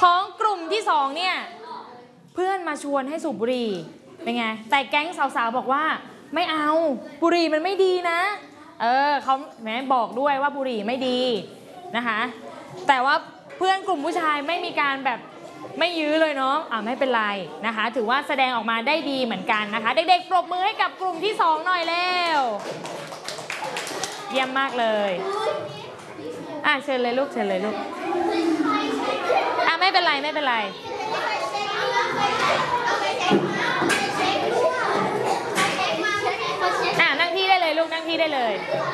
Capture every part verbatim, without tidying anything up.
ของกลุ่มที่สองเนี่ยเพื่อนมาชวนให้สูบบุหรี่เป็นไงแต่แก๊งสาวๆบอกว่าไม่เอาบุหรี่มันไม่ดีนะเออเขาแม้บอกด้วยว่าบุหรี่ไม่ดีนะคะแต่ว่าเพื่อนกลุ่มผู้ชายไม่มีการแบบไม่ยื้อเลยเนาะอ่าไม่เป็นไรนะคะถือว่าแสดงออกมาได้ดีเหมือนกันนะคะเด็กๆปรบมือให้กับกลุ่มที่สองหน่อยเร็วเยี่ยมมากเลยอ่ะเชิญเลยลูกเชิญเลยลูกอ่ะไม่เป็นไรไม่เป็นไรอ่ะนั่งที่ได้เลยลูกนั่งที่ได้เลย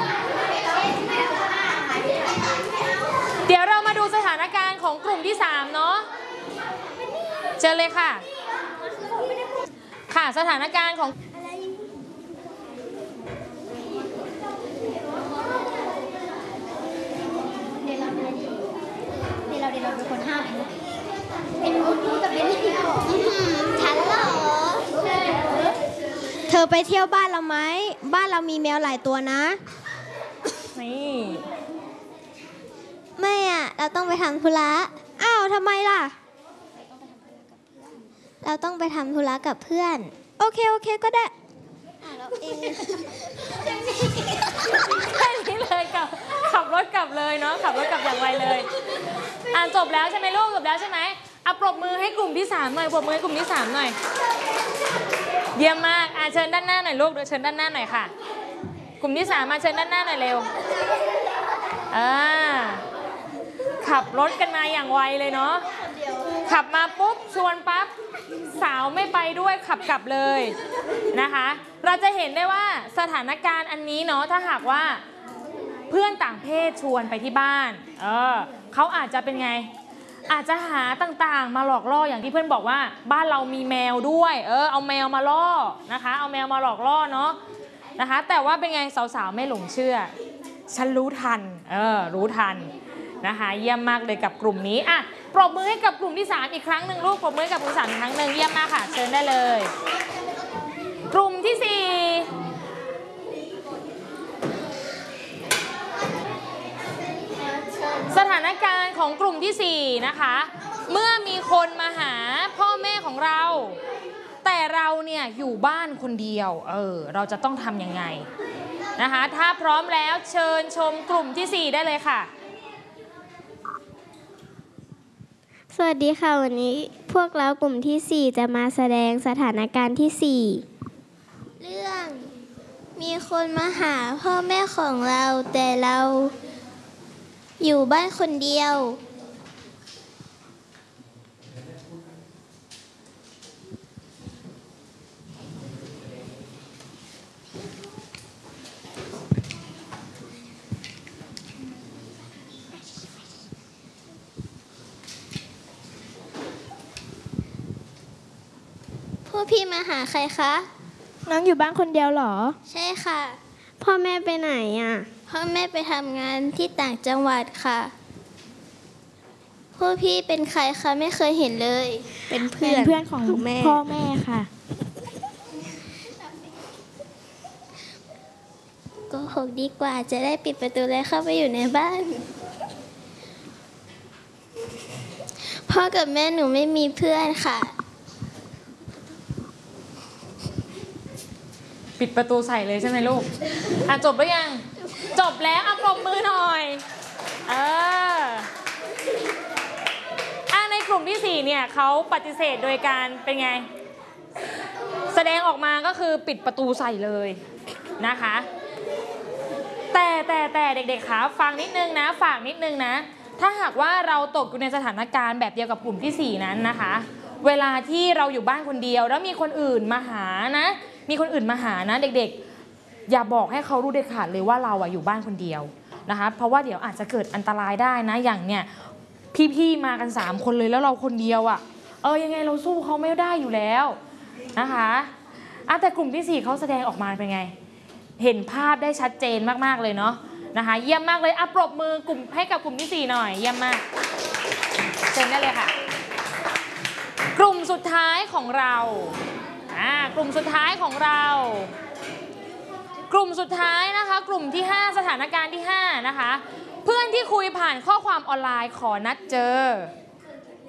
เดี๋ยวเรามาดูสถานการณ์ของกลุ่มที่สามเนาะเชิญเลยค่ะค่ะสถานการณ์ของเดี๋ยวเราเดี๋ยวเราเดี๋ยวเราเป็นคนห้ามเป็นพูดกับเป็นฉันเหรอเธอไปเที่ยวบ้านเราไหมบ้านเรามีแมวหลายตัวนะนี่ไม่อะเราต้องไปทำธุระอ้าวทำไมล่ะเราต้องไปทำธุระกับเพื่อนโอเคโอเคก็ได้เราเองแค่นี้เลยกับขับรถกลับเลยเนาะขับรถกลับอย่างไรเลยอ่านจบแล้วใช่ไหมลูกจบแล้วใช่ไหมอ่ะปรบมือให้กลุ่มที่สามหน่อยปรบมือให้กลุ่มที่สามหน่อยเยี่ยมมากอ่ะเชิญด้านหน้าหน่อยลูกเดี๋ยวเชิญด้านหน้าหน่อยค่ะกลุ่มที่สามมาเชิญด้านหน้าหน่อยเร็วอ่าขับรถกันมาอย่างไวเลยเนาะขับมาปุ๊บชวนปั๊บสาวไม่ไปด้วยขับกลับเลยนะคะเราจะเห็นได้ว่าสถานการณ์อันนี้เนาะถ้าหากว่าเพื่อนต่างเพศชวนไปที่บ้านเออเขาอาจจะเป็นไงอาจจะหาต่างๆมาหลอกล่ออย่างที่เพื่อนบอกว่าบ้านเรามีแมวด้วยเออเอาแมวมาล่อนะคะเอาแมวมาหลอกล่อเนาะนะคะแต่ว่าเป็นไงสาวๆไม่หลงเชื่อฉันรู้ทันเออรู้ทันนะคะเยี่ยมมากเลยกับกลุ่มนี้อ่ะปรบมือให้กับกลุ่มที่สามอีกครั้งหนึ่งลูกปรบมือให้กับกลุ่มที่สามอีกครั้งหนึ่งเยี่ยมมากค่ะเชิญได้เลยกลุ่มที่สี่สถานการณ์ของกลุ่มที่สี่นะคะเมื่อมีคนมาหาพ่อแม่ของเราแต่เราเนี่ยอยู่บ้านคนเดียวเออเราจะต้องทำยังไงนะคะถ้าพร้อมแล้วเชิญชมกลุ่มที่สี่ได้เลยค่ะสวัสดีค่ะวันนี้พวกเรากลุ่มที่สี่จะมาแสดงสถานการณ์ที่สี่เรื่องมีคนมาหาพ่อแม่ของเราแต่เราอยู่บ้านคนเดียวพวกพี่มาหาใครคะน้องอยู่บ้านคนเดียวเหรอใช่ค่ะพ่อแม่ไปไหนอ่ะพ่อแม่ไปทำงานที่ต่างจังหวัดค่ะพวกพี่เป็นใครคะไม่เคยเห็นเลยเป็นเพื่อนเพื่อนของแม่พ่อแม่ค่ะโกหกดีกว่าจะได้ปิดประตูและเข้าไปอยู่ในบ้านพ่อกับแม่หนูไม่มีเพื่อนค่ะปิดประตูใส่เลยใช่ไหมลูกอ่ะจบหรือยังจบแล้วอ่ะปรบมือหน่อยเอออ่ะในกลุ่มที่สี่เนี่ยเขาปฏิเสธโดยการเป็นไงแสดงออกมาก็คือปิดประตูใส่เลยนะคะแต่แต่แต่เด็กๆคะฟังนิดนึงนะฝากนิดนึงนะถ้าหากว่าเราตกอยู่ในสถานการณ์แบบเดียวกับกลุ่มที่สี่นั้นนะคะเวลาที่เราอยู่บ้านคนเดียวแล้วมีคนอื่นมาหานะมีคนอื่นมาหานะเด็กๆอย่าบอกให้เขารู้เด็ดขาดเลยว่าเราอะอยู่บ้านคนเดียวนะคะเพราะว่าเดี๋ยวอาจจะเกิดอันตรายได้นะอย่างเนี่ยพี่ๆมากันสามคนเลยแล้วเราคนเดียวอะเออยังไงเราสู้เขาไม่ได้อยู่แล้วนะคะอ่ะแต่กลุ่มที่สี่เขาแสดงออกมาเป็นไงเห็นภาพได้ชัดเจนมากๆเลยเนาะนะคะเยี่ยมมากเลยอ่ะปรบมือกลุ่มให้กับกลุ่มที่สี่หน่อยเยี่ยมมากเชิญได้เลยค่ะกลุ่มสุดท้ายของเราอ่ากลุ่มสุดท้ายของเรากลุ่มสุดท้ายนะคะกลุ่มที่ห้าสถานการณ์ที่ห้านะคะเพื่อนที่คุยผ่านข้อความออนไลน์ขอนัดเจอ